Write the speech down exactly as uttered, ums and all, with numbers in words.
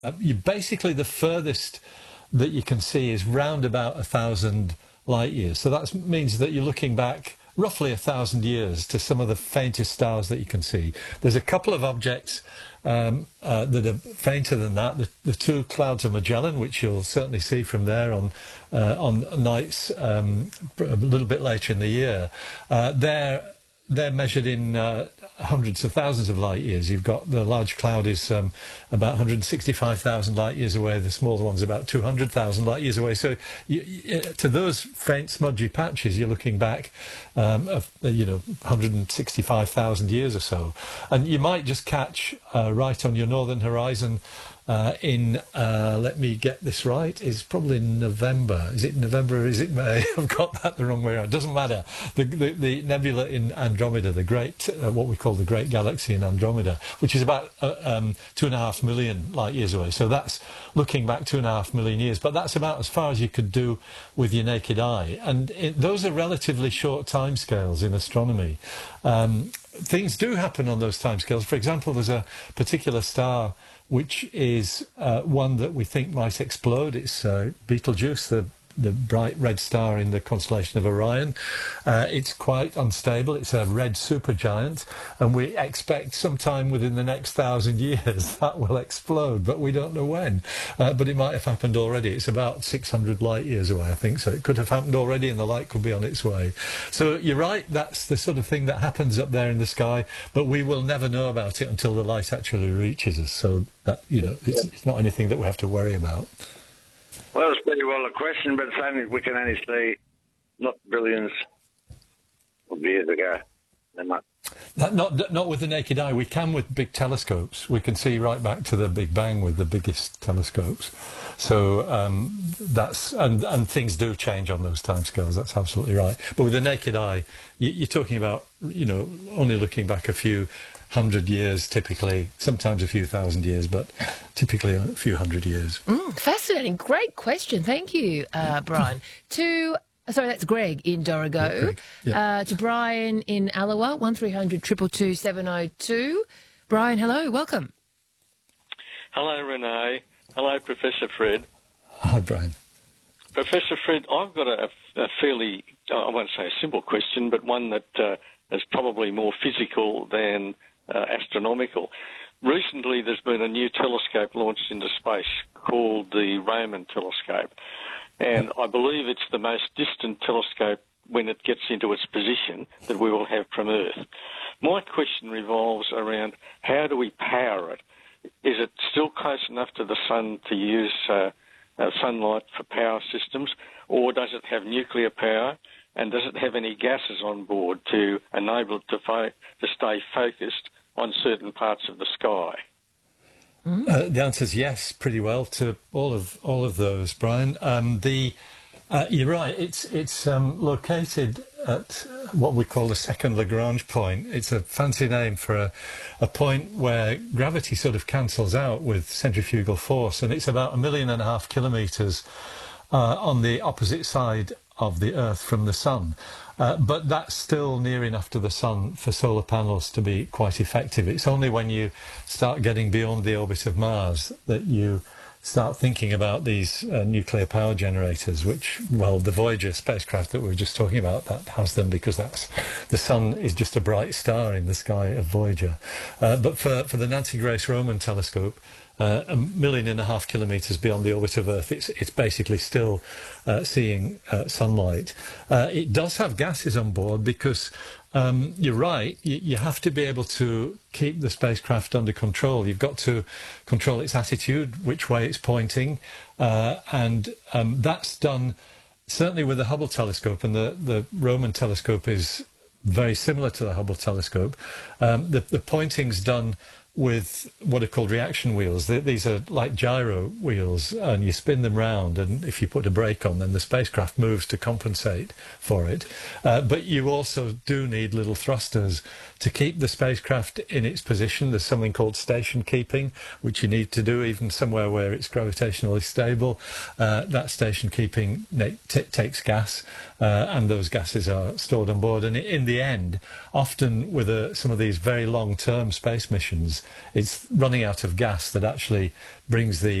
Uh, you basically, the furthest that you can see is round about a thousand light years. So that means that you're looking back roughly a thousand years to some of the faintest stars that you can see. There's a couple of objects um, uh, that are fainter than that. The, the two clouds of Magellan, which you'll certainly see from there on uh, on nights um, a little bit later in the year, uh, they're they're measured in uh, hundreds of thousands of light years. You've got the large cloud is um, about one hundred sixty-five thousand light years away. The smaller one's about two hundred thousand light years away. So you, you, to those faint smudgy patches, you're looking back, um, of, you know, one hundred sixty-five thousand years or so. And you might just catch uh, right on your northern horizon uh, in, uh, let me get this right, is probably November. Is it November or is it May? I've got that the wrong way around. It doesn't matter. The, the, the nebula in Andromeda, the great, uh, what we call the Great Galaxy in Andromeda, which is about uh, um, two and a half million light years away. So that's looking back two and a half million years. But that's about as far as you could do with your naked eye. And it, those are relatively short timescales in astronomy. Um, things do happen on those timescales. For example, there's a particular star which is uh, one that we think might explode. It's uh, Betelgeuse, the the bright red star in the constellation of Orion. Uh, it's quite unstable. It's a red supergiant, and we expect sometime within the next thousand years that will explode, but we don't know when. Uh, but it might have happened already. It's about six hundred light years away, I think, so it could have happened already, and the light could be on its way. So you're right, that's the sort of thing that happens up there in the sky, but we will never know about it until the light actually reaches us. So that, you know, it's, it's not anything that we have to worry about. Well, it's pretty well a question, but it's only, we can only see not billions of years ago. Not. That, not not with the naked eye. We can with big telescopes. We can see right back to the Big Bang with the biggest telescopes. So um, that's and and things do change on those timescales. That's absolutely right. But with the naked eye, you, you're talking about, you know, only looking back a few hundred years, typically, sometimes a few thousand years, but typically a few hundred years. Mm, fascinating. Great question. Thank you, uh, Brian. to, sorry, that's Greg in Dorrigo. Greg, yeah. uh, to Brian in Alloa, one three hundred two two two seven oh two. Brian, hello, welcome. Hello, Renee. Hello, Professor Fred. Hi, Brian. Professor Fred, I've got a, a fairly, I won't say a simple question, but one that uh, is probably more physical than Uh, astronomical. Recently, there's been a new telescope launched into space called the Raman telescope, and I believe it's the most distant telescope when it gets into its position that we will have from Earth. My question revolves around how do we power it? Is it still close enough to the sun to use uh, uh, sunlight for power systems, or does it have nuclear power? And does it have any gases on board to enable it to, fo- to stay focused on certain parts of the sky? Mm. Uh, the answer is yes, pretty well to all of all of those, Brian. Um, the uh, you're right. It's it's um, located at what we call the second Lagrange point. It's a fancy name for a, a point where gravity sort of cancels out with centrifugal force, and it's about a million and a half kilometres uh, on the opposite side of the Earth from the sun. Uh, but that's still near enough to the sun for solar panels to be quite effective. It's only when you start getting beyond the orbit of Mars that you start thinking about these uh, nuclear power generators, which, well, the Voyager spacecraft that we were just talking about, that has them because that's the sun is just a bright star in the sky of Voyager. Uh, but for, for the Nancy Grace Roman telescope, Uh, a million and a half kilometres beyond the orbit of Earth, it's, it's basically still uh, seeing uh, sunlight. Uh, it does have gases on board because um, you're right, you, you have to be able to keep the spacecraft under control. You've got to control its attitude, which way it's pointing, uh, and um, that's done certainly with the Hubble telescope, and the, the Roman telescope is very similar to the Hubble telescope. Um, the, the pointing's done with what are called reaction wheels. These are like gyro wheels, and you spin them round, and if you put a brake on, then the spacecraft moves to compensate for it. Uh, but you also do need little thrusters to keep the spacecraft in its position. There's something called station keeping, which you need to do even somewhere where it's gravitationally stable. Uh, that station keeping t- takes gas, uh, and those gases are stored on board. And in the end, often with a, some of these very long-term space missions, because it's running out of gas that actually brings the